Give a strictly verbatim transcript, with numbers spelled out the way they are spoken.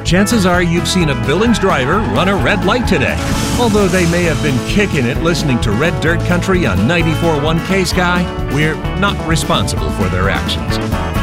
chances are you've seen a Billings driver run a red light today. Although they may have been kicking it listening to Red Dirt Country on ninety-four point one K Sky, we're not responsible for their actions.